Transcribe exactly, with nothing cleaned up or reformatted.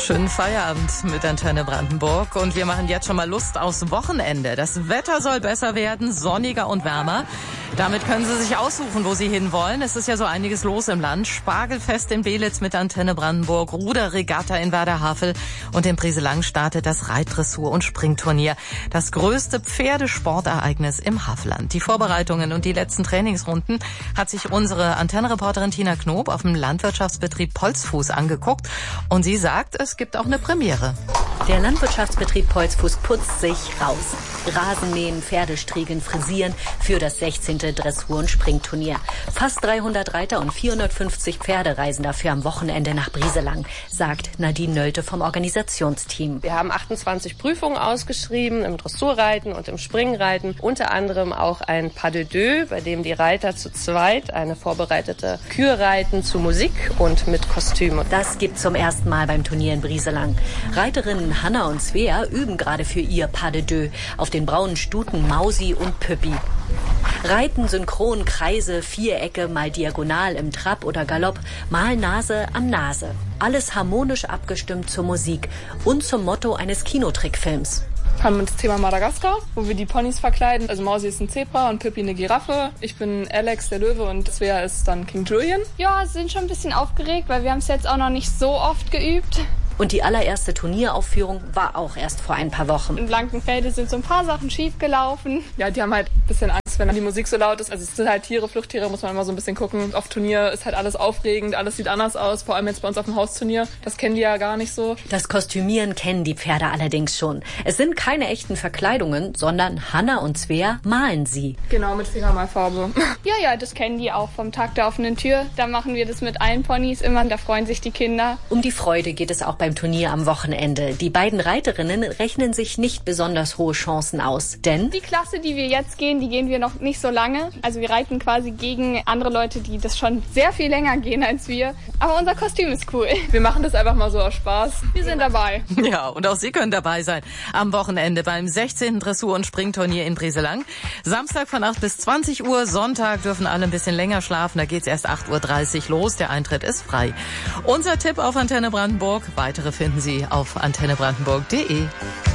Schönen Feierabend mit Antenne Brandenburg und wir machen jetzt schon mal Lust aufs Wochenende. Das Wetter soll besser werden, sonniger und wärmer. Damit können Sie sich aussuchen, wo Sie hinwollen. Es ist ja so einiges los im Land. Spargelfest in Belitz mit Antenne Brandenburg, Ruderregatta in Werderhavel und in Brieselang startet das Reitdressur- und Springturnier. Das größte Pferdesportereignis im Havelland. Die Vorbereitungen und die letzten Trainingsrunden hat sich unsere Antenne-Reporterin Tina Knob auf dem Landwirtschaftsbetrieb Polzfuß angeguckt und sie sagt, es gibt auch eine Premiere. Der Landwirtschaftsbetrieb Polzfuß putzt sich raus. Rasenmähen, Pferdestriegeln, Frisieren für das sechzehnte Dressur- und Springturnier. Fast dreihundert Reiter und vierhundertfünfzig Pferde reisen dafür am Wochenende nach Brieselang, sagt Nadine Nölte vom Organisationsteam. Wir haben achtundzwanzig Prüfungen ausgeschrieben im Dressurreiten und im Springreiten. Unter anderem auch ein Pas de deux, bei dem die Reiter zu zweit eine vorbereitete Kür reiten zu Musik und mit Kostüm. Das gibt zum ersten Mal beim Turnier in Brieselang. Reiterinnen Hanna und Svea üben gerade für ihr Pas de deux auf den braunen Stuten Mausi und Püppi. Reiten synchron Kreise, Vierecke, mal diagonal im Trab oder Galopp, mal Nase an Nase. Alles harmonisch abgestimmt zur Musik und zum Motto eines Kinotrickfilms. Haben wir das Thema Madagaskar, wo wir die Ponys verkleiden. Also Mausi ist ein Zebra und Pippi eine Giraffe. Ich bin Alex, der Löwe, und Svea ist dann King Julian. Ja, sind schon ein bisschen aufgeregt, weil wir haben es jetzt auch noch nicht so oft geübt. Und die allererste Turnieraufführung war auch erst vor ein paar Wochen. In Blankenfelde sind so ein paar Sachen schief gelaufen. Ja, die haben halt ein bisschen Angst, wenn die Musik so laut ist. Also es sind halt Tiere, Fluchttiere, muss man immer so ein bisschen gucken. Auf Turnier ist halt alles aufregend, alles sieht anders aus. Vor allem jetzt bei uns auf dem Hausturnier. Das kennen die ja gar nicht so. Das Kostümieren kennen die Pferde allerdings schon. Es sind keine echten Verkleidungen, sondern Hanna und Svea malen sie. Genau, mit Fingermalfarbe. Ja, ja, das kennen die auch vom Tag der offenen Tür. Da machen wir das mit allen Ponys immer, da freuen sich die Kinder. Um die Freude geht es auch beim Turnier am Wochenende. Die beiden Reiterinnen rechnen sich nicht besonders hohe Chancen aus, denn die Klasse, die wir jetzt gehen, die gehen wir noch nicht so lange. Also wir reiten quasi gegen andere Leute, die das schon sehr viel länger gehen als wir. Aber unser Kostüm ist cool. Wir machen das einfach mal so aus Spaß. Wir sind dabei. Ja, und auch Sie können dabei sein am Wochenende beim sechzehnten Dressur- und Springturnier in Brieselang. Samstag von acht bis zwanzig Uhr, Sonntag dürfen alle ein bisschen länger schlafen. Da geht's erst acht Uhr dreißig los. Der Eintritt ist frei. Unser Tipp auf Antenne Brandenburg. Weitere finden Sie auf antenne brandenburg punkt de.